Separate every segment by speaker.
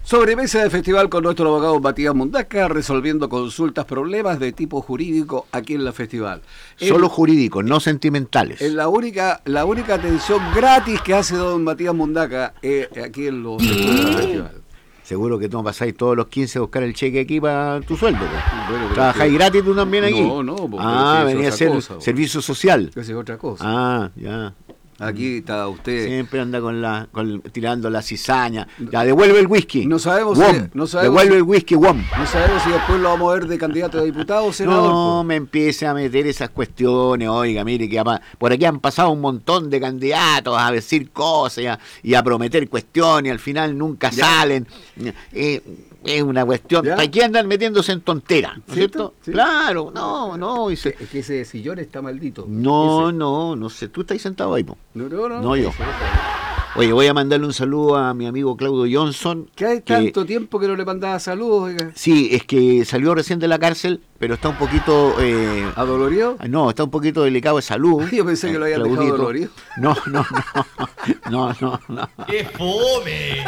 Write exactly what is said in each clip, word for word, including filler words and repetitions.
Speaker 1: Sobremesa de festival con nuestro abogado Matías Mundaca, resolviendo consultas, problemas de tipo jurídico aquí en la festival.
Speaker 2: Solo jurídicos, no sentimentales.
Speaker 1: Es la única, la única atención gratis que hace don Matías Mundaca eh, aquí en los festival.
Speaker 2: Seguro que tú pasáis todos los quince a buscar el cheque aquí para tu sueldo. Bueno, ¿trabajáis que... gratis tú también aquí?
Speaker 1: No, no.
Speaker 2: Ah, venía a hacer cosa, servicio social.
Speaker 1: Esa es otra cosa.
Speaker 2: Ah, ya.
Speaker 1: Aquí está usted.
Speaker 2: Siempre anda con la con, tirando la cizaña. Ya, devuelve el whisky.
Speaker 1: No sabemos
Speaker 2: Wom.
Speaker 1: si. No sabemos
Speaker 2: devuelve
Speaker 1: si,
Speaker 2: el whisky, Wom.
Speaker 1: No sabemos si después lo vamos a ver de candidato a diputado o senador.
Speaker 2: No me empiece a meter esas cuestiones. Oiga, mire, que por aquí han pasado un montón de candidatos a decir cosas y a, y a prometer cuestiones y al final nunca ya. salen. Eh, es una cuestión. ¿Ya? ¿Para qué andan metiéndose en tonteras? ¿No es cierto? ¿Sí? Claro, no, no.
Speaker 1: Es que, es que ese sillón está maldito.
Speaker 2: No,
Speaker 1: ese.
Speaker 2: no, no sé. Tú estás sentado ahí, po.
Speaker 1: No, no, no.
Speaker 2: No yo. Oye, voy a mandarle un saludo a mi amigo Claudio Johnson.
Speaker 1: ¿Qué hay tanto que, tiempo que no le mandaba saludos? Oiga?
Speaker 2: Sí, es que salió recién de la cárcel, pero está un poquito... Eh,
Speaker 1: ¿Adolorido?
Speaker 2: No, está un poquito delicado de salud.
Speaker 1: Yo pensé que lo habían
Speaker 2: Claudito.
Speaker 1: dejado dolorido.
Speaker 2: No, no, no. No, no, no.
Speaker 3: ¡Qué fome!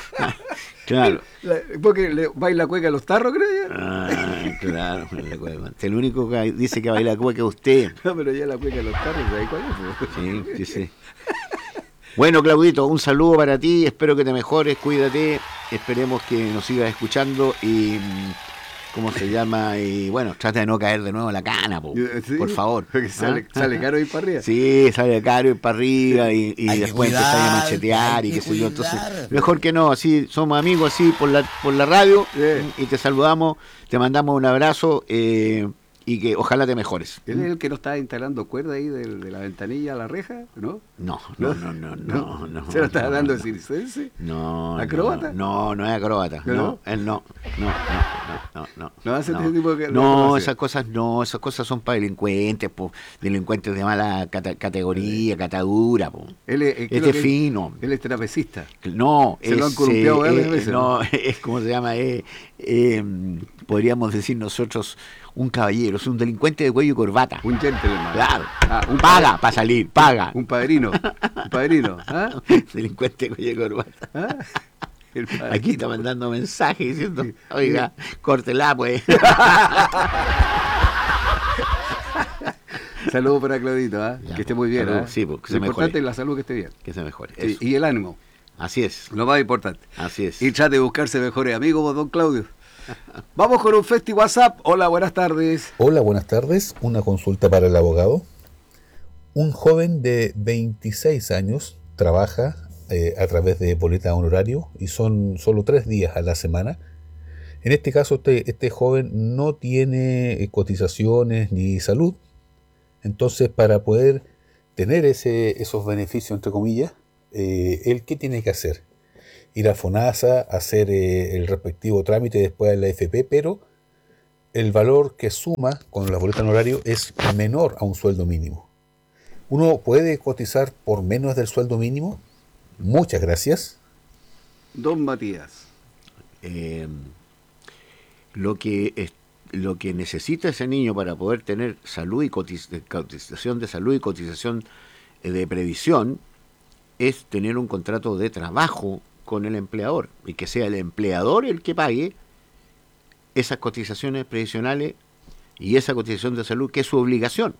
Speaker 2: Claro.
Speaker 1: La, porque le baila cueca a los tarros, creo yo.
Speaker 2: Ah, claro, baila cueca. El único que dice que baila cueca es usted.
Speaker 1: No, pero ya la cueca a los tarros, ¿sabes cuál es?
Speaker 2: Sí, sí, sí. Bueno, Claudito, un saludo para ti, espero que te mejores, cuídate, esperemos que nos sigas escuchando y, ¿cómo se llama? Y bueno, trata de no caer de nuevo en la cana, po, sí, por favor.
Speaker 1: Porque sale, ¿Ah? sale caro ir para arriba.
Speaker 2: Sí, sale caro ir para arriba y, y después empezar a machetear y qué sé yo, entonces, mejor que no, así, somos amigos así por la, por la radio sí. y te saludamos, te mandamos un abrazo, eh, y que ojalá te mejores.
Speaker 1: ¿Él es el que no está instalando cuerda ahí de, de la ventanilla a la reja? ¿No?
Speaker 2: No, no, no, no, no. no
Speaker 1: ¿Se lo está
Speaker 2: no,
Speaker 1: dando
Speaker 2: no,
Speaker 1: circense?
Speaker 2: No.
Speaker 1: ¿Acróbata?
Speaker 2: No, no, no es acróbata. No, no, él no. No, no, no, no.
Speaker 1: ¿No hace
Speaker 2: no.
Speaker 1: ese tipo de
Speaker 2: No, esas cosas no, esas cosas son para delincuentes, po, delincuentes de mala cata, categoría, catadura, po.
Speaker 1: Él es,
Speaker 2: este es fino.
Speaker 1: Él es trapecista.
Speaker 2: No,
Speaker 1: se
Speaker 2: es,
Speaker 1: lo han columpiado
Speaker 2: eh,
Speaker 1: veces.
Speaker 2: No, es como se llama, eh, eh, podríamos decir nosotros un caballero, es un delincuente de cuello y corbata.
Speaker 1: Un gentleman.
Speaker 2: Claro.
Speaker 1: Ah, un
Speaker 2: paga para salir, paga.
Speaker 1: Un padrino. Un padrino. ¿Ah?
Speaker 2: Delincuente de cuello y corbata.
Speaker 1: ¿Ah?
Speaker 2: Aquí está mandando mensajes diciendo, oiga, córtela pues.
Speaker 1: Saludos para Claudito, ¿eh?
Speaker 2: Ya,
Speaker 1: que esté muy bien.
Speaker 2: salud,
Speaker 1: ¿eh?
Speaker 2: sí, porque
Speaker 1: Lo importante es la salud, que esté bien.
Speaker 2: Que se mejore.
Speaker 1: Sí, y el ánimo.
Speaker 2: Así es.
Speaker 1: Lo más importante.
Speaker 2: Así es.
Speaker 1: Y trate de buscarse mejores amigos, don Claudio. Vamos con un Festi WhatsApp. Hola, buenas tardes.
Speaker 4: Hola, buenas tardes. Una consulta para el abogado. Un joven de veintiséis años trabaja eh, a través de boleta honorario y son solo tres días a la semana. En este caso, este, este joven no tiene cotizaciones ni salud. Entonces, para poder tener ese, esos beneficios, entre comillas, eh, ¿él qué tiene que hacer? Ir a FONASA, hacer eh, el respectivo trámite después a la A F P, pero el valor que suma con la boleta honorario es menor a un sueldo mínimo. ¿Uno puede cotizar por menos del sueldo mínimo? Muchas gracias.
Speaker 1: Don Matías.
Speaker 2: Eh, lo que es, lo que necesita ese niño para poder tener salud y cotiz, cotización de salud y cotización de previsión es tener un contrato de trabajo con el empleador y que sea el empleador el que pague esas cotizaciones previsionales y esa cotización de salud que es su obligación.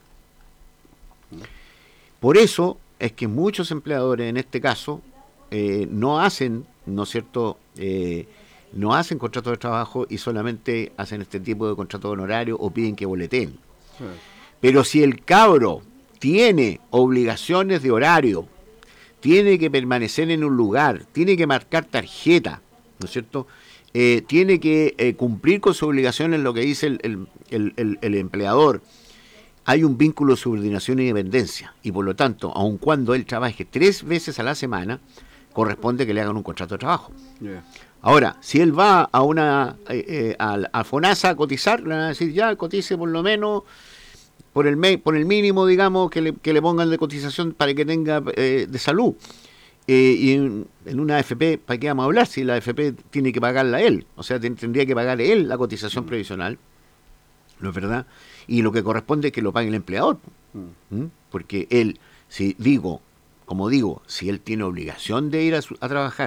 Speaker 2: Por eso es que muchos empleadores en este caso eh, no hacen, ¿no es cierto?, eh, no hacen contratos de trabajo y solamente hacen este tipo de contratos honorarios o piden que boleteen. Sí. Pero si el cabro tiene obligaciones de horario, tiene que permanecer en un lugar, tiene que marcar tarjeta, ¿no es cierto?, eh, tiene que eh, cumplir con sus obligaciones, lo que dice el, el, el, el, el empleador, hay un vínculo de subordinación y dependencia, y por lo tanto, aun cuando él trabaje tres veces a la semana, corresponde que le hagan un contrato de trabajo. Yeah. Ahora, si él va a una eh, eh, a, a FONASA a cotizar, le van a decir, ya, cotice por lo menos por el me, por el mínimo, digamos, que le, que le pongan de cotización para que tenga eh, de salud. Eh, y en, en una A F P, ¿para qué vamos a hablar si la A F P tiene que pagarla él? O sea, ten, tendría que pagar él la cotización previsional, ¿no es verdad? Y lo que corresponde es que lo pague el empleador. ¿Mm? Porque él, si digo, como digo, si él tiene obligación de ir a, su, a trabajar,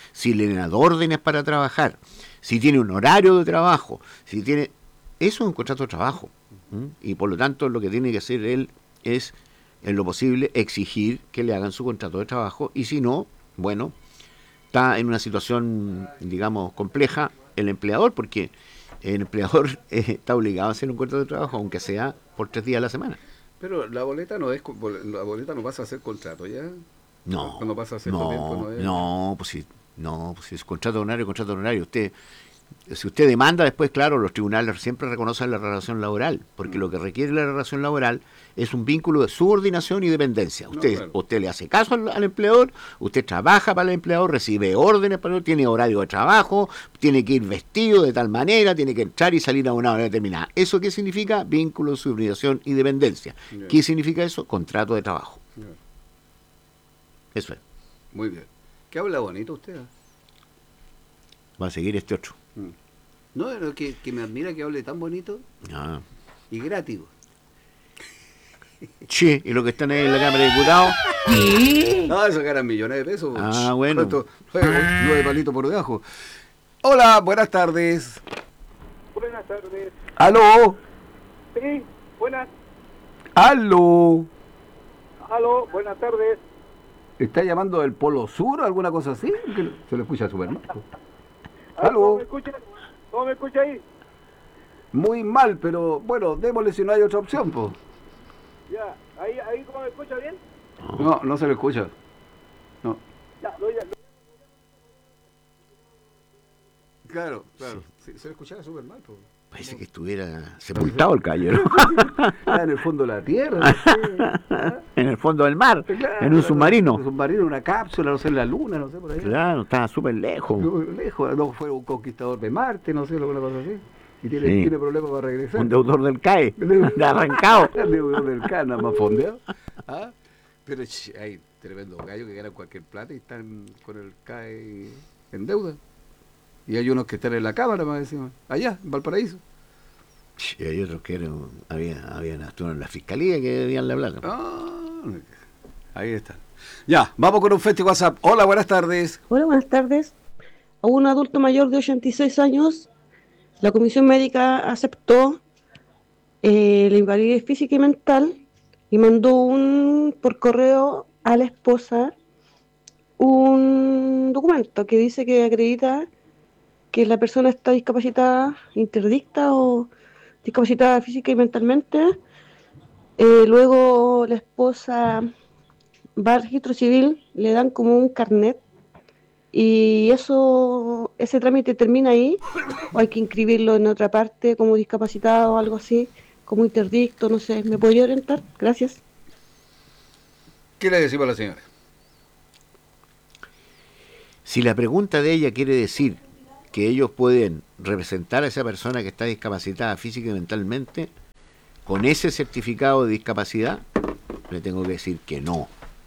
Speaker 2: si le dan órdenes para trabajar, si tiene un horario de trabajo, si tiene... Eso es un contrato de trabajo. ¿Mm? Y por lo tanto lo que tiene que hacer él es, en lo posible, exigir que le hagan su contrato de trabajo, y si no, bueno, está en una situación, digamos, compleja el empleador, porque el empleador eh, está obligado a hacer un contrato de trabajo, aunque sea por tres días a la semana.
Speaker 1: Pero la boleta no es, la boleta no pasa a ser contrato, ¿ya?
Speaker 2: No,
Speaker 1: Cuando pasa a ser
Speaker 2: no,
Speaker 1: tiempo, no es...
Speaker 2: no, pues sí, no, pues si es contrato horario, contrato horario. Usted, si usted demanda, después, claro, los tribunales siempre reconocen la relación laboral, porque mm. lo que requiere la relación laboral es un vínculo de subordinación y dependencia. Usted, no, claro. usted le hace caso al, al empleador, usted trabaja para el empleador, recibe órdenes para el empleador, tiene horario de trabajo, tiene que ir vestido de tal manera, tiene que entrar y salir a una hora determinada. ¿Eso qué significa? Vínculo de subordinación y dependencia. Yeah. ¿Qué significa eso? Contrato de trabajo. Yeah. Eso es.
Speaker 1: Muy bien. ¿Qué habla bonito usted? ¿Eh?
Speaker 2: Va a seguir este otro.
Speaker 1: No, pero que, que me admira que hable tan bonito
Speaker 2: ah.
Speaker 1: y gratis.
Speaker 2: Che, ¿y lo que están ahí en la Cámara de Diputados?
Speaker 1: No, eso ganan millones de pesos.
Speaker 2: Ah, bueno.
Speaker 1: Nueve palitos por debajo. Hola, buenas tardes.
Speaker 3: Buenas tardes.
Speaker 1: ¿Aló?
Speaker 3: Sí, buenas.
Speaker 1: ¿Aló?
Speaker 3: Aló, buenas tardes.
Speaker 1: ¿Está llamando del Polo Sur o alguna cosa así? Que se le escucha súper mal.
Speaker 3: ¿Aló? ¿Cómo me escucha? ¿Cómo me escucha ahí?
Speaker 1: Muy mal, pero bueno, démosle si no hay otra opción, pues.
Speaker 3: Ya, ahí, ahí ¿cómo me escucha bien?
Speaker 1: No, no se le escucha. No.
Speaker 3: Ya, lo ya. Lo...
Speaker 1: Claro, claro. Sí. Sí, se le escuchaba súper mal, pues.
Speaker 2: Parece que estuviera sepultado el callo, ¿no?
Speaker 1: Ah, en el fondo de la tierra, no sé. ¿Ah?
Speaker 2: En el fondo del mar,
Speaker 1: claro,
Speaker 2: en un submarino.
Speaker 1: Un submarino, una cápsula, no sé, en la luna, no sé, por ahí.
Speaker 2: Claro, estaba súper lejos.
Speaker 1: No, lejos, no fue un conquistador de Marte, no sé, alguna cosa así. Y tiene,
Speaker 2: sí.
Speaker 1: tiene problemas para regresar.
Speaker 2: Un deudor del C A E, de arrancado.
Speaker 1: El deudor del C A E, nada más fondeado. ¿Ah? Pero ch, hay tremendos gallos que ganan cualquier plata y están con el C A E en deuda. Y hay unos que están en la Cámara, más encima, allá, en Valparaíso.
Speaker 2: Y hay otros que eran, había, habían actuado en la fiscalía que debían la plata.
Speaker 1: Ah, ahí están. Ya, vamos con un Festi WhatsApp. Hola, buenas tardes.
Speaker 5: Hola, buenas tardes. A un adulto mayor de ochenta y seis años, la comisión médica aceptó eh, la invalidez física y mental y mandó un por correo a la esposa un documento que dice que acredita que la persona está discapacitada, interdicta o discapacitada física y mentalmente. Eh, luego la esposa va al registro civil, le dan como un carnet y eso, ese trámite termina ahí, o hay que inscribirlo en otra parte como discapacitado o algo así, como interdicto, no sé. ¿Me podría orientar? Gracias.
Speaker 1: ¿Qué le decimos a la señora?
Speaker 2: Si la pregunta de ella quiere decir que ellos pueden representar a esa persona que está discapacitada física y mentalmente con ese certificado de discapacidad, le tengo que decir que no.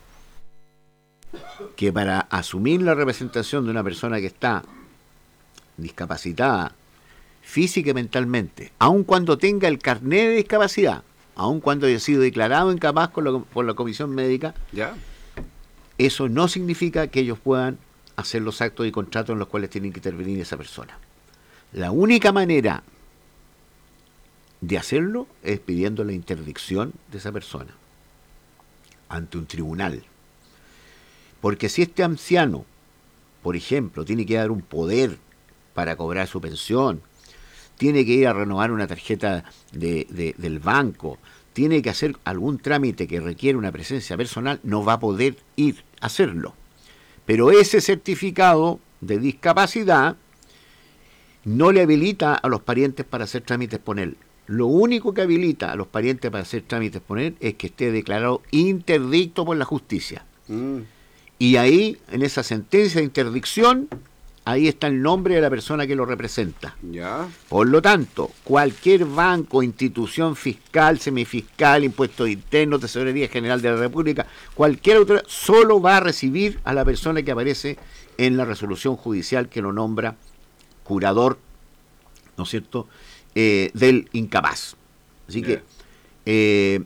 Speaker 2: Que para asumir la representación de una persona que está discapacitada física y mentalmente, aun cuando tenga el carnet de discapacidad, aun cuando haya sido declarado incapaz por la, por la comisión médica,
Speaker 1: ¿ya?
Speaker 2: Eso no significa que ellos puedan hacer los actos y contratos en los cuales tienen que intervenir esa persona. La única manera de hacerlo es pidiendo la interdicción de esa persona ante un tribunal. Porque si este anciano, por ejemplo, tiene que dar un poder para cobrar su pensión, tiene que ir a renovar una tarjeta de, de, del banco, tiene que hacer algún trámite que requiere una presencia personal, no va a poder ir a hacerlo. Pero ese certificado de discapacidad no le habilita a los parientes para hacer trámites por él. Lo único que habilita a los parientes para hacer trámites por él es que esté declarado interdicto por la justicia. Mm. Y ahí, en esa sentencia de interdicción, ahí está el nombre de la persona que lo representa.
Speaker 1: Ya.
Speaker 2: Por lo tanto, cualquier banco, institución fiscal, semifiscal, impuestos internos, Tesorería General de la República, cualquier autoridad, solo va a recibir a la persona que aparece en la resolución judicial que lo nombra curador, ¿no es cierto?, eh, del incapaz. Así yeah. que eh,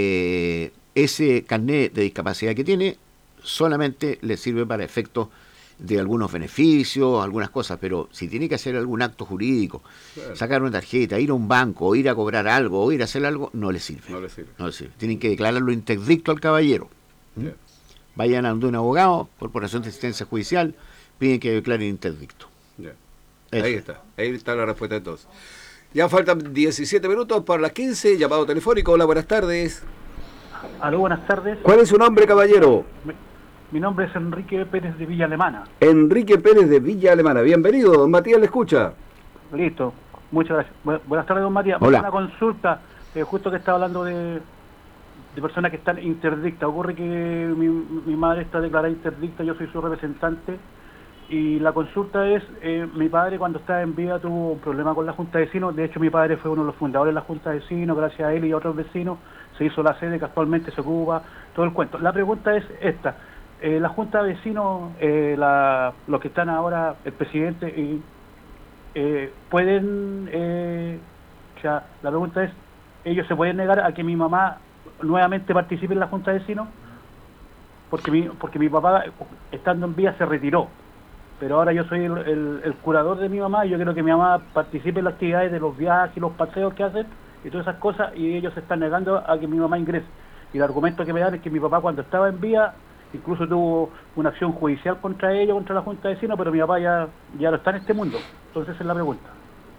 Speaker 2: eh, ese carnet de discapacidad que tiene solamente le sirve para efectos de algunos beneficios, algunas cosas, pero si tiene que hacer algún acto jurídico,
Speaker 1: Claro.
Speaker 2: sacar una tarjeta, ir a un banco, o ir a cobrar algo, o ir a hacer algo, no le sirve.
Speaker 1: No le sirve.
Speaker 2: No le sirve. Tienen que declararlo interdicto al caballero.
Speaker 1: Ya.
Speaker 2: Vayan a donde un abogado, Corporación de Asistencia Judicial, piden que declaren interdicto.
Speaker 1: Ya.
Speaker 2: Eso.
Speaker 1: Ahí está, ahí está la respuesta entonces. Ya faltan diecisiete minutos para las quince, llamado telefónico. Hola, buenas tardes.
Speaker 3: Aló, buenas tardes.
Speaker 1: ¿Cuál es su nombre, caballero?
Speaker 3: Mi, mi nombre es Enrique Pérez de Villa Alemana.
Speaker 1: Enrique Pérez de Villa Alemana. Bienvenido, don Matías le escucha.
Speaker 3: Listo, muchas gracias. Bu- buenas tardes, don Matías.
Speaker 2: Hola.
Speaker 3: Una consulta, eh, justo que estaba hablando de, de personas que están interdictas. Ocurre que mi, mi madre está declarada interdicta, yo soy su representante. Y la consulta es, eh, mi padre cuando estaba en vida tuvo un problema con la Junta de Vecinos. De hecho, mi padre fue uno de los fundadores de la Junta de Vecinos. Gracias a él y a otros vecinos se hizo la sede que actualmente se ocupa, todo el cuento. La pregunta es esta. Eh, la Junta de Vecinos, eh, la, los que están ahora, el presidente, y, eh, pueden... Eh, o sea, la pregunta es, ¿ellos se pueden negar a que mi mamá nuevamente participe en la Junta de Vecinos? Porque mi, porque mi papá, estando en vida, se retiró. Pero ahora yo soy el, el, el curador de mi mamá y yo quiero que mi mamá participe en las actividades de los viajes y los paseos que hacen y todas esas cosas, y ellos se están negando a que mi mamá ingrese. Y el argumento que me dan es que mi papá cuando estaba en vida incluso tuvo una acción judicial contra ella, contra la Junta de Vecinos, pero mi papá ya, ya no está en este mundo. Entonces esa es la pregunta.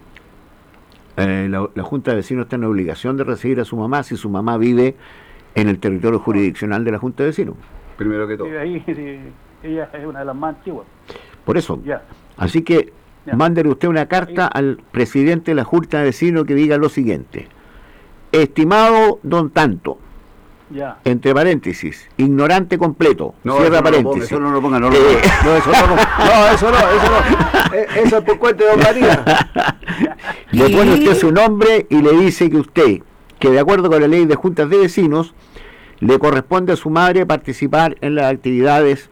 Speaker 2: Eh, la, la Junta de Vecinos está en la obligación de recibir a su mamá si su mamá vive en el territorio jurisdiccional de la Junta de Vecinos.
Speaker 1: Primero que todo.
Speaker 3: Y ahí sí, ella es una de las más antiguas.
Speaker 2: Por eso.
Speaker 3: Ya.
Speaker 2: Así que
Speaker 3: Ya.
Speaker 2: mándele usted una carta al presidente de la Junta de Vecinos que diga lo siguiente. Estimado don tanto,
Speaker 3: Ya.
Speaker 2: entre paréntesis, ignorante completo,
Speaker 1: No,
Speaker 2: cierra
Speaker 1: eso no lo ponga,
Speaker 2: paréntesis.
Speaker 1: eso no lo ponga, no lo
Speaker 2: Eh,
Speaker 1: ponga. No, eso no, no, eso no, eso no. Eh, Eso es por cuenta de don María.
Speaker 2: Le pone usted su nombre y le dice que usted, que de acuerdo con la ley de juntas de vecinos, le corresponde a su madre participar en las actividades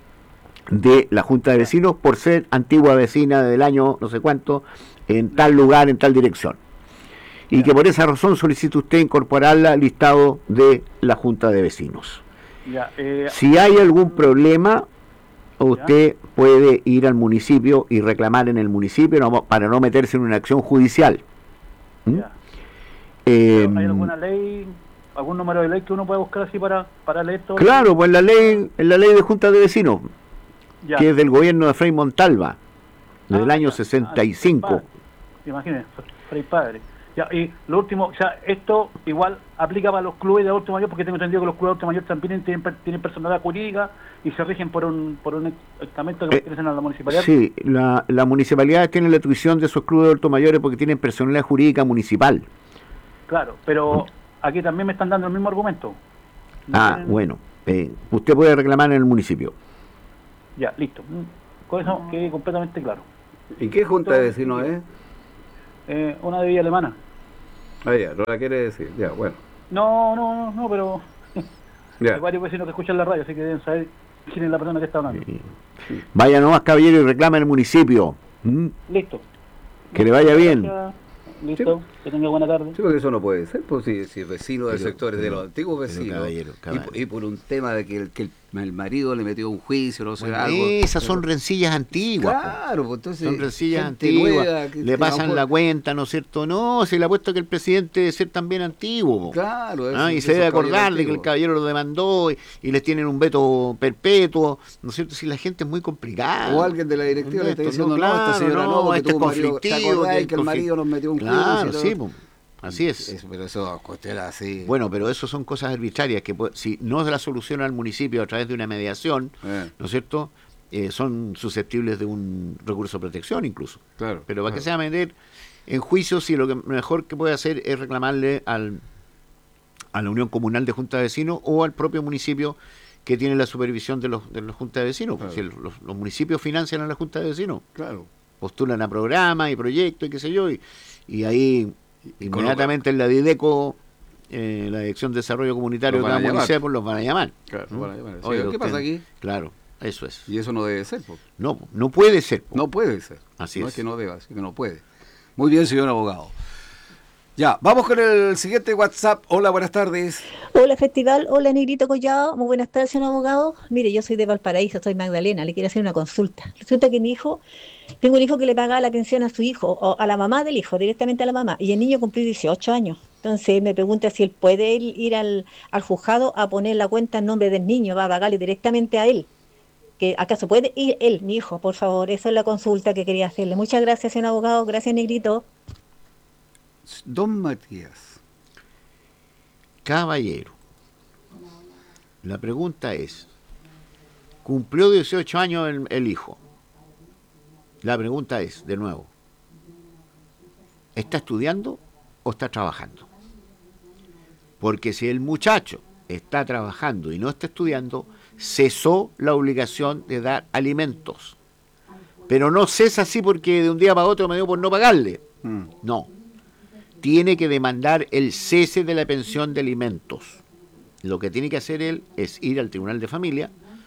Speaker 2: de la Junta de Vecinos por ser antigua vecina del año no sé cuánto, en tal lugar, en tal dirección. Y que por esa razón solicita usted incorporarla al listado de la Junta de Vecinos.
Speaker 3: Ya. Eh,
Speaker 2: Si hay algún problema, usted puede ir al municipio y reclamar en el municipio no, para no meterse en una acción judicial. ¿Mm?
Speaker 3: ya.
Speaker 2: Eh,
Speaker 3: ¿Hay alguna ley, algún número de ley que uno pueda buscar así para, para leer todo?
Speaker 2: claro, pues la ley, en la ley de Junta de Vecinos,
Speaker 3: Ya.
Speaker 2: que es del gobierno de Frei Montalva, del
Speaker 3: Ah,
Speaker 2: año
Speaker 3: ya.
Speaker 2: sesenta y
Speaker 3: Ah,
Speaker 2: cinco.
Speaker 3: padre. Imagínense, Frei Padre. Ya, y lo último, o sea, esto igual aplica para los clubes de adulto mayor, porque tengo entendido que los clubes de adulto mayor también tienen, tienen personalidad jurídica y se rigen por un por un estamento que
Speaker 2: Eh,
Speaker 3: pertenecen a la municipalidad.
Speaker 2: Sí, la, la municipalidad tiene la atribución de esos clubes de adultos mayores porque tienen personalidad jurídica municipal.
Speaker 3: Claro, pero aquí también me están dando el mismo argumento. No
Speaker 2: Ah,
Speaker 3: tienen-
Speaker 2: bueno, eh, usted puede reclamar en el municipio.
Speaker 3: Ya, listo. Mm, Con eso quedé completamente claro.
Speaker 1: ¿Y qué junta de vecinos es?
Speaker 3: Eh, una de Villa Alemana.
Speaker 1: Ah, ya, no la quiere decir. Ya, bueno.
Speaker 3: No, no, no, no, pero
Speaker 1: Ya.
Speaker 3: hay varios vecinos que escuchan la radio, así que deben saber quién es la persona que está hablando.
Speaker 2: Eh, Vaya nomás, caballero, y reclama en el municipio. ¿Mm?
Speaker 3: Listo.
Speaker 2: Que le vaya bien.
Speaker 3: Gracias. Listo. Que tenga buena tarde.
Speaker 1: Sí, porque eso no puede ser, pues si, si vecino del
Speaker 2: Pero-
Speaker 1: sector es de
Speaker 2: pero-
Speaker 1: los antiguos
Speaker 2: pero,
Speaker 1: vecinos
Speaker 2: caballero,
Speaker 1: y,
Speaker 2: caballero.
Speaker 1: por- y por un tema de que el, que el, el marido le metió un juicio, no sé,
Speaker 2: Bueno,
Speaker 1: algo.
Speaker 2: esas son rencillas antiguas. po.
Speaker 1: Claro, pues entonces.
Speaker 2: Son rencillas
Speaker 1: gente
Speaker 2: antiguas,
Speaker 1: nueva que-
Speaker 2: le
Speaker 1: que
Speaker 2: pasan
Speaker 1: no
Speaker 2: la
Speaker 1: puede-
Speaker 2: cuenta, ¿no es cierto? No, si le apuesto que el presidente debe ser también antiguo. po.
Speaker 1: Claro,
Speaker 2: Ah,
Speaker 1: es-
Speaker 2: y
Speaker 1: esos
Speaker 2: se debe acordar
Speaker 1: caballeros
Speaker 2: de que el
Speaker 1: antiguos.
Speaker 2: caballero lo demandó y, y les tienen un veto perpetuo, ¿no es cierto? Si la gente es muy complicada.
Speaker 1: O alguien de la directiva le está
Speaker 2: Esto,
Speaker 1: diciendo, no,
Speaker 2: claro,
Speaker 1: esta señora no, porque
Speaker 2: este es
Speaker 1: tuvo un marido- ¿te
Speaker 2: conflictivo.
Speaker 1: acordás
Speaker 2: que
Speaker 1: que el
Speaker 2: conflic-
Speaker 1: marido nos metió un
Speaker 2: Claro,
Speaker 1: juicio?
Speaker 2: sí, po. Así es.
Speaker 1: Eso, pero eso cuestión así.
Speaker 2: Bueno, pero eso son cosas arbitrarias que pu- si no se las soluciona al municipio a través de una mediación,
Speaker 1: Eh,
Speaker 2: ¿no es cierto? Eh, son susceptibles de un recurso de protección incluso.
Speaker 1: claro.
Speaker 2: Pero para que
Speaker 1: claro.
Speaker 2: se va a meter en juicio, si lo que mejor que puede hacer es reclamarle al, a la Unión Comunal de Junta de Vecinos o al propio municipio que tiene la supervisión de los de la Junta de Vecinos.
Speaker 1: Claro.
Speaker 2: Si el- los, los municipios financian a la Junta de Vecinos,
Speaker 1: Claro.
Speaker 2: postulan a programas y proyectos y qué sé yo, y, y ahí
Speaker 1: Y con
Speaker 2: inmediatamente en la DIDECO, eh, la Dirección de Desarrollo Comunitario
Speaker 1: Los
Speaker 2: de
Speaker 1: van
Speaker 2: cada
Speaker 1: a llamar.
Speaker 2: municipio, los van a llamar.
Speaker 1: Claro,
Speaker 2: ¿Mm?
Speaker 1: van a llamar. Sí,
Speaker 2: Oiga,
Speaker 1: ¿qué
Speaker 2: usted-
Speaker 1: pasa aquí?
Speaker 2: Claro, eso es.
Speaker 1: Y eso no debe ser, po.
Speaker 2: No, no puede ser. po.
Speaker 1: No puede ser.
Speaker 2: Así
Speaker 1: no
Speaker 2: es.
Speaker 1: es que no deba, sino que no puede. Muy bien, señor abogado. Ya, vamos con el siguiente WhatsApp. Hola, buenas tardes.
Speaker 6: Hola Festival, hola Negrito Collado, muy buenas tardes, señor abogado. Mire, yo soy de Valparaíso, soy Magdalena, le quiero hacer una consulta. Resulta que mi hijo, tengo un hijo que le paga la pensión a su hijo, o a la mamá del hijo, directamente a la mamá, y el niño cumplió dieciocho años. Entonces me pregunta si él puede ir, ir al, al juzgado a poner la cuenta en nombre del niño, va a pagarle directamente a él. Que ¿acaso puede ir él, mi hijo, por favor? Esa es la consulta que quería hacerle. Muchas gracias, señor abogado, gracias Negrito.
Speaker 1: Don Matías.
Speaker 2: Caballero, la pregunta es, cumplió dieciocho años el, el hijo. La pregunta es, de nuevo, ¿está estudiando o está trabajando? Porque si el muchacho está trabajando y no está estudiando, cesó la obligación de dar alimentos. Pero no cesa así porque de un día para otro me dio por no pagarle. Mm. No. Tiene que demandar el cese de la pensión de alimentos. Lo que tiene que hacer él es ir al Tribunal de Familia.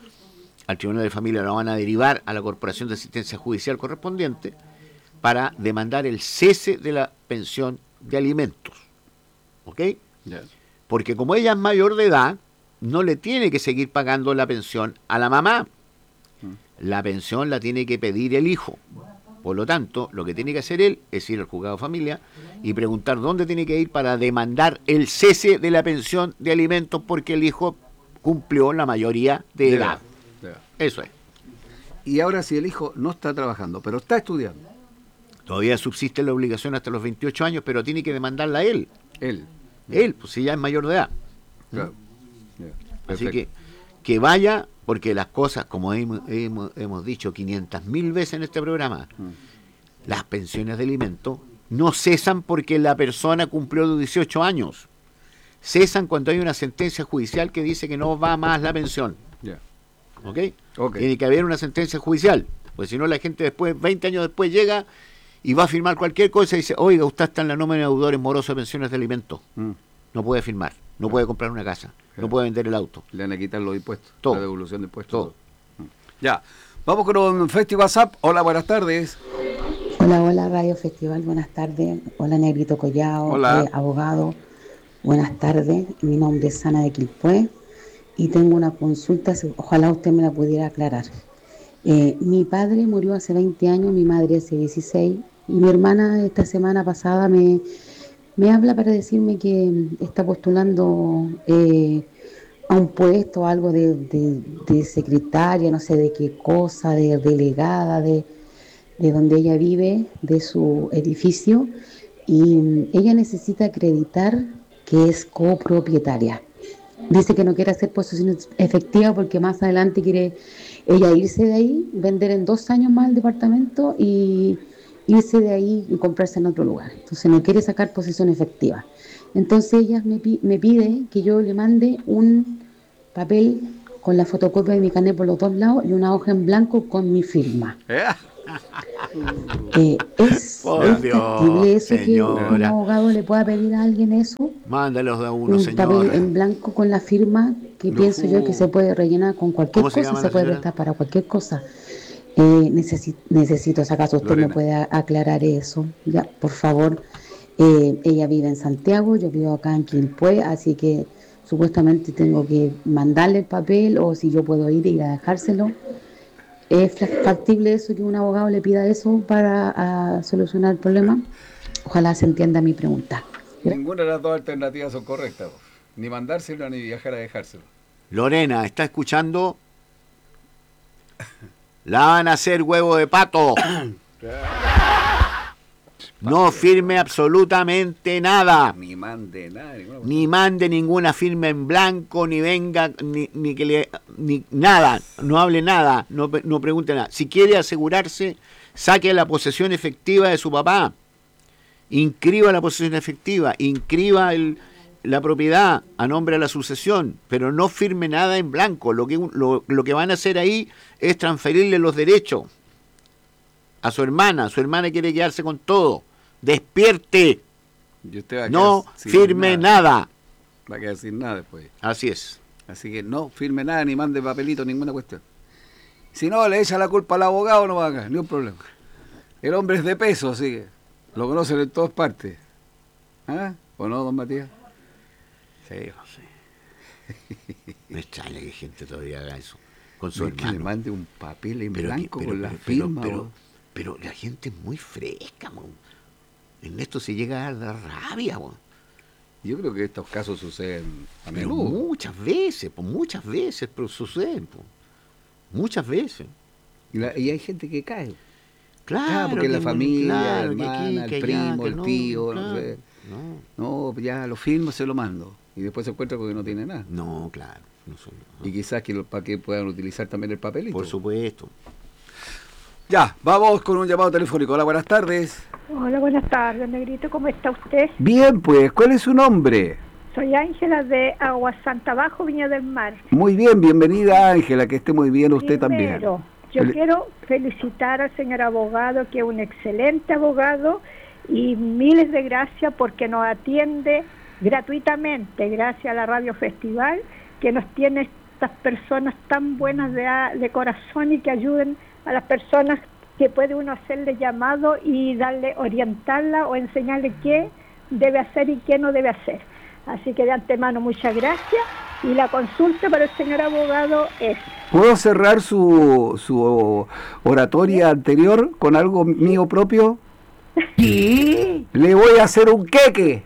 Speaker 2: Al Tribunal de Familia lo van a derivar a la Corporación de Asistencia Judicial correspondiente para demandar el cese de la pensión de alimentos. ¿Ok?
Speaker 1: Yeah.
Speaker 2: Porque como ella es mayor de edad, no le tiene que seguir pagando la pensión a la mamá. Mm. La pensión la tiene que pedir el hijo. Por lo tanto, lo que tiene que hacer él es ir al juzgado de familia y preguntar dónde tiene que ir para demandar el cese de la pensión de alimentos porque el hijo cumplió la mayoría de, de edad. De edad. Eso es.
Speaker 1: Y ahora si el hijo no está trabajando, pero está estudiando.
Speaker 2: Todavía subsiste la obligación hasta los veintiocho años, pero tiene que demandarla él.
Speaker 1: Él.
Speaker 2: Él, pues si ya es mayor de edad.
Speaker 1: Claro.
Speaker 2: Yeah. Así que, que vaya... Porque las cosas, como hemos, hemos, hemos dicho quinientas mil veces en este programa, mm. las pensiones de alimentos no cesan porque la persona cumplió los dieciocho años. Cesan cuando hay una sentencia judicial que dice que no va más la pensión.
Speaker 1: Yeah.
Speaker 2: ¿Okay?
Speaker 1: Okay.
Speaker 2: Tiene que haber una sentencia judicial. Porque si no, la gente después, veinte años después, llega y va a firmar cualquier cosa y dice, oiga, usted está en la nómina de deudores morosos de pensiones de alimentos. Mm. No puede firmar, no puede comprar una casa. No puede vender el auto.
Speaker 1: Le van a quitar los impuestos.
Speaker 2: Todo.
Speaker 1: La devolución de impuestos.
Speaker 2: Todo.
Speaker 1: Todo. Ya. Vamos con un Festi WhatsApp. Hola, buenas tardes.
Speaker 7: Hola, hola, Radio Festival. Buenas tardes. Hola, Negrito Collao.
Speaker 1: Hola.
Speaker 7: Eh, abogado. Buenas tardes. Mi nombre es Ana de Quilpué y tengo una consulta. Ojalá usted me la pudiera aclarar. Eh, mi padre murió hace veinte años, mi madre hace dieciséis y mi hermana esta semana pasada me... Me habla para decirme que está postulando eh, a un puesto, algo de, de, de secretaria, no sé de qué cosa, de delegada, de, de donde ella vive, de su edificio, y ella necesita acreditar que es copropietaria. Dice que no quiere hacer posesión efectiva porque más adelante quiere ella irse de ahí, vender en dos años más el departamento y... irse de ahí y comprarse en otro lugar. Entonces no quiere sacar posesión efectiva. Entonces ella me, me pide que yo le mande un papel con la fotocopia de mi carnet por los dos lados y una hoja en blanco con mi firma. eh, ¿Es, ¿es factible eso, señora, que un abogado le pueda pedir a alguien eso?
Speaker 2: Mándalos de uno,
Speaker 7: un
Speaker 2: señora.
Speaker 7: Un papel en blanco con la firma que no. pienso yo que se puede rellenar con cualquier cosa, se, se puede prestar para cualquier cosa. Eh, necesito, necesito, si acaso usted Lorena. me puede aclarar eso, ya, por favor. Eh, ella vive en Santiago, yo vivo acá en Quilpué, así que supuestamente tengo que mandarle el papel o si yo puedo ir y ir a dejárselo. ¿Es factible eso que un abogado le pida eso para a solucionar el problema? Ojalá se entienda mi pregunta.
Speaker 1: Ninguna de las dos alternativas son correctas, ni mandárselo ni viajar a dejárselo.
Speaker 2: Lorena, ¿está escuchando? La van a hacer huevo de pato. No firme absolutamente nada.
Speaker 1: Ni mande nada.
Speaker 2: Ni mande ninguna firma en blanco, ni venga, ni, ni que le, ni nada. No hable nada, no, no pregunte nada. Si quiere asegurarse, saque la posesión efectiva de su papá. Inscriba la posesión efectiva, inscriba el, la propiedad a nombre de la sucesión, pero no firme nada en blanco. Lo que, lo, lo que van a hacer ahí es transferirle los derechos a su hermana. Su hermana quiere quedarse con todo. Despierte.
Speaker 1: Y usted va a
Speaker 2: no firme nada. nada.
Speaker 1: Va a quedar sin nada después.
Speaker 2: Así es.
Speaker 1: Así que no firme nada, ni mande papelito, ninguna cuestión. Si no, le echa la culpa al abogado, no va a haber ni un problema. El hombre es de peso, así que lo conocen en todas partes. ¿Ah? ¿O no, don Matías?
Speaker 2: Sí, no sé. Me extraña que gente todavía haga eso con su
Speaker 1: Es que le
Speaker 2: hermano.
Speaker 1: mande un papel en
Speaker 2: Pero,
Speaker 1: blanco
Speaker 2: pero,
Speaker 1: con la
Speaker 2: pero,
Speaker 1: firma.
Speaker 2: pero,
Speaker 1: bo.
Speaker 2: pero, pero la gente es muy fresca, mo. En esto se llega a dar rabia, mo.
Speaker 1: Yo creo que estos casos suceden a
Speaker 2: Pero
Speaker 1: menudo.
Speaker 2: muchas veces, pues muchas veces, pero suceden, po. Muchas veces.
Speaker 1: Y, la- y hay gente que cae.
Speaker 2: Claro,
Speaker 1: Ah, porque
Speaker 2: que
Speaker 1: la
Speaker 2: no-
Speaker 1: familia,
Speaker 2: claro,
Speaker 1: la
Speaker 2: que aquí,
Speaker 1: hermana,
Speaker 2: que
Speaker 1: el
Speaker 2: allá,
Speaker 1: primo,
Speaker 2: que
Speaker 1: el
Speaker 2: no,
Speaker 1: tío, no
Speaker 2: claro,
Speaker 1: sé.
Speaker 2: No,
Speaker 1: No, pues ya lo firmo, se lo mando. Y después se encuentra porque no tiene nada.
Speaker 2: no, claro. No son, no.
Speaker 1: Y quizás que para que puedan utilizar también el papelito.
Speaker 2: Por supuesto.
Speaker 1: Ya, vamos con un llamado telefónico. Hola, buenas tardes.
Speaker 8: Hola, buenas tardes, Negrito, ¿cómo está usted?
Speaker 1: Bien, pues, ¿cuál es su nombre?
Speaker 8: Soy Ángela de Agua Santa Bajo, Viña del Mar.
Speaker 1: Muy bien, bienvenida Ángela, que esté muy bien usted
Speaker 8: Primero,
Speaker 1: también.
Speaker 8: yo
Speaker 1: Fel-
Speaker 8: quiero felicitar al señor abogado, que es un excelente abogado, y miles de gracias porque nos atiende gratuitamente, gracias a la Radio Festival, que nos tiene estas personas tan buenas de, de corazón y que ayuden a las personas que puede uno hacerle llamado y darle, orientarla o enseñarle qué debe hacer y qué no debe hacer. Así que de antemano muchas gracias, y la consulta para el señor abogado es...
Speaker 1: ¿Puedo cerrar su, su oratoria anterior con algo mío propio?
Speaker 8: Sí.
Speaker 1: Le voy a hacer un queque.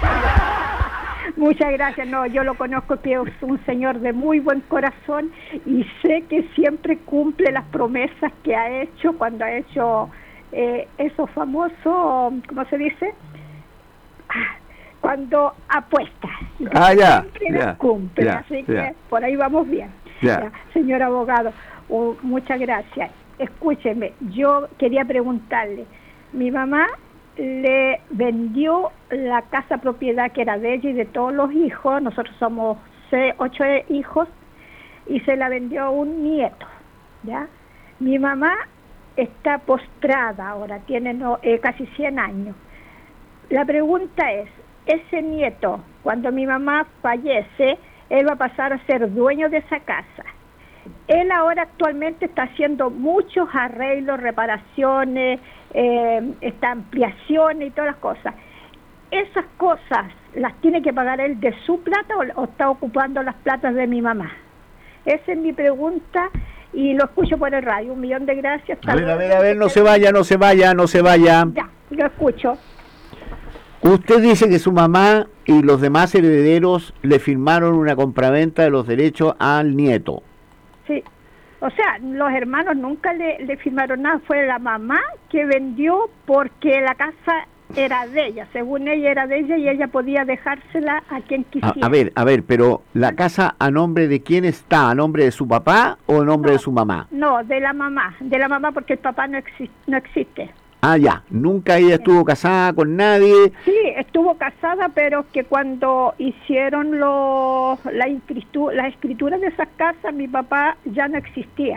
Speaker 8: Muchas gracias. No, yo lo conozco, que es un señor de muy buen corazón y sé que siempre cumple las promesas que ha hecho cuando ha hecho eh, esos famosos, ¿cómo se dice? Ah, cuando apuesta.
Speaker 1: Ah, ya,
Speaker 8: Siempre
Speaker 1: ya,
Speaker 8: las cumple,
Speaker 1: ya,
Speaker 8: así
Speaker 1: ya.
Speaker 8: que por ahí vamos bien.
Speaker 1: Ya.
Speaker 8: Ya, señor abogado, uh, muchas gracias. Escúcheme, yo quería preguntarle, mi mamá le vendió la casa propiedad que era de ella y de todos los hijos, nosotros somos seis, ocho hijos, y se la vendió a un nieto, ¿ya? Mi mamá está postrada ahora, tiene no, eh, casi cien años. La pregunta es, ese nieto, cuando mi mamá fallece, él va a pasar a ser dueño de esa casa. Él ahora actualmente está haciendo muchos arreglos, reparaciones, eh, esta ampliaciones y todas las cosas. ¿Esas cosas las tiene que pagar él de su plata o, o está ocupando las platas de mi mamá? Esa es mi pregunta y lo escucho por el radio. Un millón de gracias.
Speaker 2: A ver, a ver, a ver, no se vaya, no se vaya, no se vaya.
Speaker 8: Ya, lo escucho.
Speaker 2: Usted dice que su mamá y los demás herederos le firmaron una compraventa de los derechos al nieto.
Speaker 8: Sí, o sea, los hermanos nunca le, le firmaron nada, fue la mamá que vendió porque la casa era de ella, según ella era de ella y ella podía dejársela a quien
Speaker 2: A,
Speaker 8: quisiera.
Speaker 2: a ver, a ver, pero ¿la casa a nombre de quién está? ¿A nombre de su papá o a nombre
Speaker 8: No.
Speaker 2: de su mamá?
Speaker 8: No, de la mamá, de la mamá porque el papá no, exi- no existe.
Speaker 2: Ah, ya, nunca ella estuvo casada con nadie.
Speaker 8: Sí, estuvo casada, pero que cuando hicieron los, la escritu- las escrituras de esas casas, mi papá ya no existía.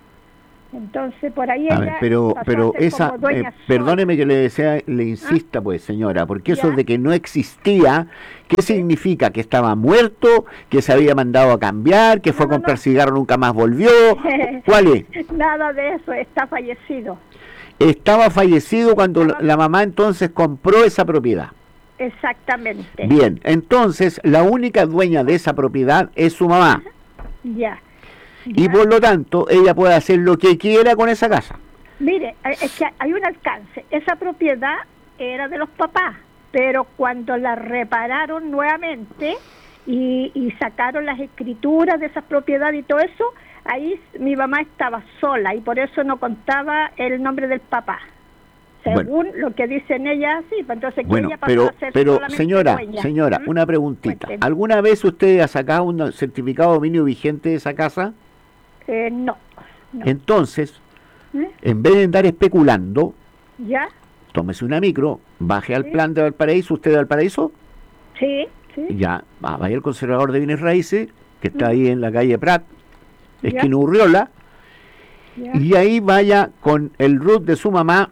Speaker 8: Entonces, por ahí
Speaker 2: A
Speaker 8: ella
Speaker 2: ver, pero,
Speaker 8: pasó a
Speaker 2: pero
Speaker 8: ser
Speaker 2: esa,
Speaker 8: como dueña
Speaker 2: eh,
Speaker 8: sola.
Speaker 2: perdóneme que le desea, le insista, pues, señora, porque eso
Speaker 8: Ya.
Speaker 2: de que no existía, ¿qué significa? ¿Que estaba muerto? ¿Que se había mandado a cambiar? ¿Que fue
Speaker 8: No,
Speaker 2: a
Speaker 8: no,
Speaker 2: comprar
Speaker 8: no.
Speaker 2: cigarro nunca más volvió? ¿Cuál es?
Speaker 8: Nada de eso, está fallecido.
Speaker 2: Estaba fallecido cuando la,
Speaker 8: Estaba-
Speaker 2: la mamá entonces compró esa propiedad.
Speaker 8: Exactamente.
Speaker 2: Bien, entonces la única dueña de esa propiedad es su mamá.
Speaker 8: Ya.
Speaker 2: Y
Speaker 8: Ya.
Speaker 2: por lo tanto, ella puede hacer lo que quiera con esa casa.
Speaker 8: Mire, eh, es que hay un alcance. Esa propiedad era de los papás, pero cuando la repararon nuevamente y, y sacaron las escrituras de esas propiedades y todo eso, ahí mi mamá estaba sola y por eso no contaba el nombre del papá. Según lo que dicen ellas, sí, pues entonces que
Speaker 2: Bueno,
Speaker 8: ella pasó
Speaker 2: pero,
Speaker 8: a ser
Speaker 2: pero
Speaker 8: solamente
Speaker 2: señora,
Speaker 8: dueña.
Speaker 2: señora,
Speaker 8: ¿Mm?
Speaker 2: una preguntita.
Speaker 8: Cuénteme.
Speaker 2: ¿Alguna vez usted ha sacado un certificado de dominio vigente de esa casa?
Speaker 8: Eh, no, no.
Speaker 2: Entonces,
Speaker 8: ¿Eh?
Speaker 2: en vez de andar especulando,
Speaker 8: ¿Ya?
Speaker 2: tómese una micro, baje al
Speaker 8: Sí.
Speaker 2: plan de Valparaíso, usted de Valparaíso,
Speaker 8: Sí, sí.
Speaker 2: ya, va- vaya al conservador de bienes raíces, que está
Speaker 8: Mm.
Speaker 2: ahí en la calle Prat,
Speaker 8: Ya.
Speaker 2: esquina Urriola,
Speaker 8: Ya.
Speaker 2: y ahí vaya con el R U T de su mamá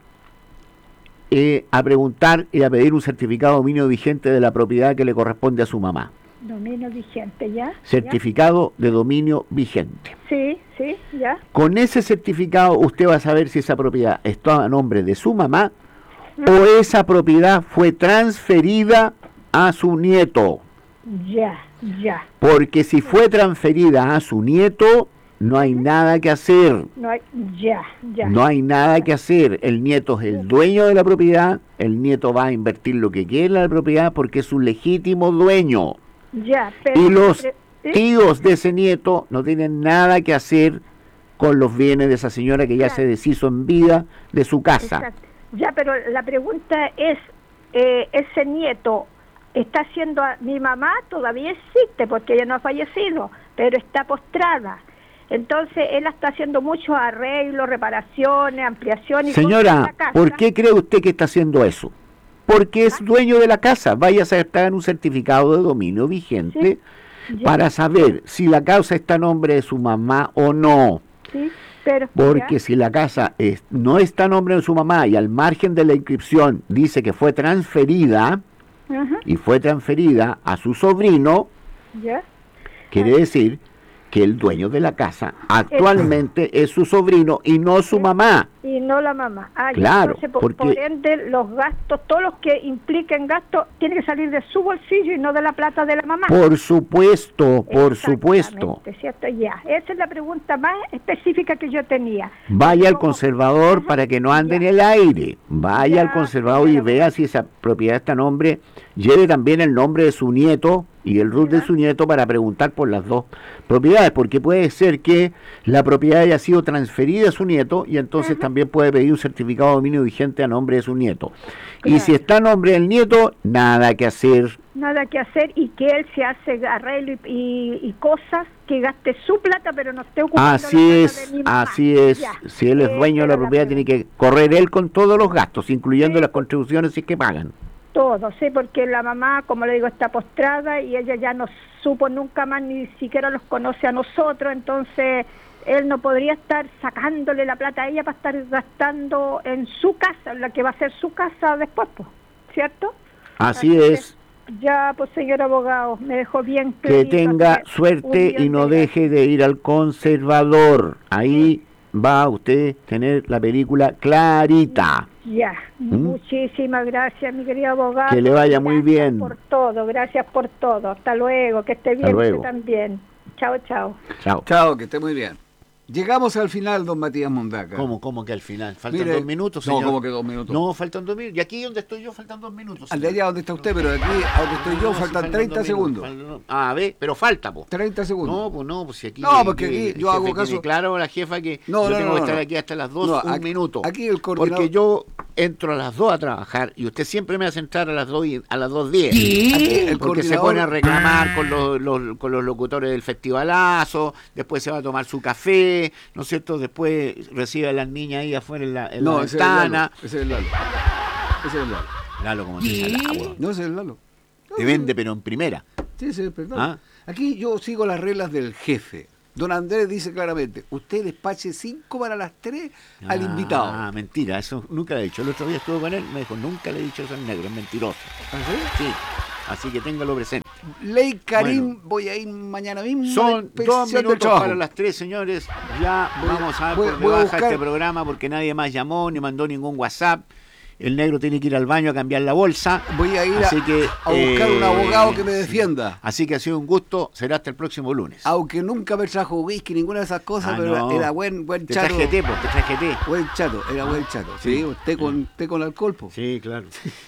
Speaker 2: eh, a preguntar y a pedir un certificado de dominio vigente de la propiedad que le corresponde a su mamá.
Speaker 8: Dominio vigente, ¿ya?
Speaker 2: Certificado de dominio vigente.
Speaker 8: ¿Ya? Sí, sí, ya.
Speaker 2: Con ese certificado usted va a saber si esa propiedad está a nombre de su mamá
Speaker 8: Mm.
Speaker 2: o esa propiedad fue transferida a su nieto.
Speaker 8: Ya, ya.
Speaker 2: Porque si fue transferida a su nieto, no hay nada que hacer.
Speaker 8: No hay, ya, ya.
Speaker 2: No hay nada que hacer. El nieto es el dueño de la propiedad, el nieto va a invertir lo que quiera en la propiedad porque es un legítimo dueño.
Speaker 8: Ya, pero...
Speaker 2: Y los
Speaker 8: ¿sí?
Speaker 2: tíos de ese nieto no tienen nada que hacer con los bienes de esa señora que ya
Speaker 8: Claro.
Speaker 2: se deshizo en vida de su casa.
Speaker 8: Exacto. Ya, pero la pregunta es, eh, ese nieto está haciendo, a, mi mamá todavía existe porque ella no ha fallecido, pero está postrada. Entonces él está haciendo muchos arreglos, reparaciones, ampliaciones. y cosas en
Speaker 2: Señora,
Speaker 8: la casa.
Speaker 2: ¿por qué cree usted que está haciendo eso? Porque es dueño de la casa. Vaya a sacar un certificado de dominio vigente
Speaker 8: Sí, ya,
Speaker 2: para saber si la casa está a nombre de su mamá o no.
Speaker 8: sí, pero
Speaker 2: Porque
Speaker 8: ya,
Speaker 2: si la casa es- no está a nombre de su mamá y al margen de la inscripción dice que fue transferida
Speaker 8: ajá,
Speaker 2: y fue transferida a su sobrino,
Speaker 8: ya,
Speaker 2: quiere decir que el dueño de la casa actualmente es su sobrino y no su mamá.
Speaker 8: y no la mamá. Ah, ya,
Speaker 2: Claro,
Speaker 8: entonces, por,
Speaker 2: porque-
Speaker 8: por ende, los gastos, todos los que impliquen gastos, tienen que salir de su bolsillo y no de la plata de la mamá.
Speaker 2: Por supuesto, por supuesto.
Speaker 8: Exactamente, ¿cierto? Ya, esa es la pregunta más específica que yo tenía.
Speaker 2: Vaya al
Speaker 8: Como-
Speaker 2: conservador
Speaker 8: Ajá,
Speaker 2: para que no ande en
Speaker 8: ya.
Speaker 2: el aire. Vaya
Speaker 8: Ya,
Speaker 2: al conservador y
Speaker 8: señora.
Speaker 2: vea si esa propiedad está a nombre, lleve también el nombre de su nieto y el R U T de
Speaker 8: Ya.
Speaker 2: su nieto para preguntar por las dos propiedades, porque puede ser que la propiedad haya sido transferida a su nieto y entonces
Speaker 8: Ajá.
Speaker 2: también puede pedir un certificado de dominio vigente a nombre de su nieto. Y
Speaker 8: Claro.
Speaker 2: si está a nombre del nieto, nada que hacer.
Speaker 8: Nada que hacer y que él se hace arreglo y, y, y cosas que gaste su plata, pero no esté ocupando
Speaker 2: Así
Speaker 8: la plata
Speaker 2: es,
Speaker 8: de mi mamá.
Speaker 2: así es.
Speaker 8: Ya.
Speaker 2: Si él es dueño de la
Speaker 8: Esa era
Speaker 2: propiedad, tiene que
Speaker 8: pregunta.
Speaker 2: correr él con todos los gastos, incluyendo
Speaker 8: Sí.
Speaker 2: las contribuciones si es que pagan.
Speaker 8: Todo, sí, porque la mamá, como le digo, está postrada y ella ya no supo nunca más, ni siquiera los conoce a nosotros, entonces él no podría estar sacándole la plata a ella para estar gastando en su casa, en la que va a ser su casa después, pues, ¿cierto?
Speaker 2: Así
Speaker 8: Así
Speaker 2: es.
Speaker 8: Ya, pues señor abogado, me dejó bien
Speaker 2: Que
Speaker 8: clarito,
Speaker 2: tenga
Speaker 8: así que un
Speaker 2: suerte
Speaker 8: millón
Speaker 2: y no
Speaker 8: de
Speaker 2: deje de ir al conservador. Ahí va a usted tener la película clarita.
Speaker 8: Ya, muchísimas gracias, mi querido abogado.
Speaker 2: ¿Mm? Que le vaya muy
Speaker 8: Gracias
Speaker 2: bien.
Speaker 8: por todo, gracias por todo. Hasta luego, que esté bien
Speaker 2: luego.
Speaker 8: usted también. Chao, chao.
Speaker 2: Chao.
Speaker 1: Chao, que esté muy bien. Llegamos al final, don Matías Mondaca.
Speaker 2: ¿Cómo, cómo que al final? Faltan
Speaker 1: Mire,
Speaker 2: dos minutos,
Speaker 1: no,
Speaker 2: señor.
Speaker 1: ¿cómo que dos minutos?
Speaker 2: No, faltan dos minutos. Y aquí donde estoy yo faltan dos minutos.
Speaker 1: Al de allá donde está usted, pero de aquí a donde estoy yo
Speaker 2: No, si
Speaker 1: faltan treinta
Speaker 2: dos
Speaker 1: segundos.
Speaker 2: minutos. Ah, ve, pero falta, po.
Speaker 1: treinta segundos.
Speaker 2: No, pues no, pues si aquí...
Speaker 1: No, porque
Speaker 2: que
Speaker 1: aquí
Speaker 2: el
Speaker 1: yo hago
Speaker 2: jefe
Speaker 1: caso-
Speaker 2: tiene claro la jefa que
Speaker 1: No,
Speaker 2: yo
Speaker 1: no,
Speaker 2: tengo
Speaker 1: no,
Speaker 2: que
Speaker 1: no,
Speaker 2: estar
Speaker 1: no.
Speaker 2: aquí hasta las dos,
Speaker 1: No,
Speaker 2: un
Speaker 1: aquí-
Speaker 2: minuto.
Speaker 1: aquí el coordinador-
Speaker 2: Porque yo entro a las dos a trabajar y usted siempre me hace entrar a las dos y a las dos diez.
Speaker 1: Aquí el
Speaker 2: Porque se
Speaker 1: coordinador-
Speaker 2: pone a reclamar con los, los- con los locutores del festivalazo, después se va a tomar su café, ¿no es cierto? Después recibe a las niñas ahí afuera en la, en
Speaker 1: No,
Speaker 2: la
Speaker 1: ese es el
Speaker 2: ventana.
Speaker 1: Lalo. Ese es el Lalo. Ese es el Lalo.
Speaker 2: Lalo, como se llama el agua.
Speaker 1: No, ese es el Lalo.
Speaker 2: Te vende, pero en primera.
Speaker 1: Sí, ese es el perdón.
Speaker 2: Ah.
Speaker 1: Aquí yo sigo las reglas del jefe. Don Andrés dice claramente, usted despache cinco para las tres al invitado.
Speaker 2: Ah, mentira, eso nunca le he dicho. El otro día estuve con él, me dijo, nunca le he dicho eso al negro, es mentiroso.
Speaker 1: ¿Ah, sí?
Speaker 2: Sí, así que téngalo presente.
Speaker 1: Ley Karim,
Speaker 2: Bueno.
Speaker 1: voy a ir mañana mismo. a la
Speaker 2: Son
Speaker 1: inspección
Speaker 2: dos
Speaker 1: del
Speaker 2: minutos
Speaker 1: trabajo.
Speaker 2: para las tres, señores. Ya
Speaker 1: Voy a-
Speaker 2: vamos a ver
Speaker 1: voy-
Speaker 2: por dónde
Speaker 1: voy a
Speaker 2: baja
Speaker 1: buscar-
Speaker 2: este programa porque nadie más llamó ni mandó ningún WhatsApp. El negro tiene que ir al baño a cambiar la bolsa.
Speaker 1: Voy a ir a,
Speaker 2: Así que,
Speaker 1: a buscar un
Speaker 2: eh,
Speaker 1: abogado que me defienda.
Speaker 2: Así que ha sido un gusto. Será hasta el próximo lunes.
Speaker 1: Aunque nunca me trajo whisky, ninguna de esas cosas,
Speaker 2: Ah,
Speaker 1: pero
Speaker 2: no.
Speaker 1: era buen, buen
Speaker 2: Te
Speaker 1: chato.
Speaker 2: traje té, po, te traje té.
Speaker 1: Buen chato, era buen chato. Sí, té con, té con alcohol, po.
Speaker 2: Sí, claro.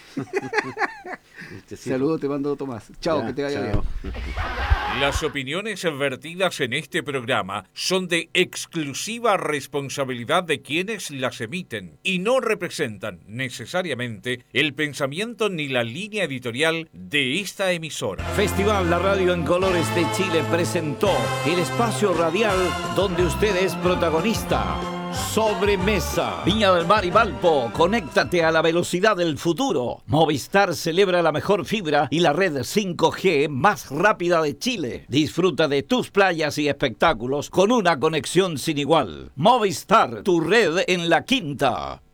Speaker 2: Este sí.
Speaker 1: Saludos, te mando Tomás. Chao,
Speaker 2: Ya,
Speaker 1: que te vaya
Speaker 2: chao.
Speaker 1: bien.
Speaker 9: Las opiniones vertidas en este programa son de exclusiva responsabilidad de quienes las emiten y no representan necesariamente el pensamiento ni la línea editorial de esta emisora.
Speaker 10: Festival La Radio en Colores de Chile presentó el espacio radial donde usted es protagonista. Sobremesa. Viña del Mar y Valpo, conéctate a la velocidad del futuro. Movistar celebra la mejor fibra y la red cinco G más rápida de Chile. Disfruta de tus playas y espectáculos con una conexión sin igual. Movistar, tu red en la quinta.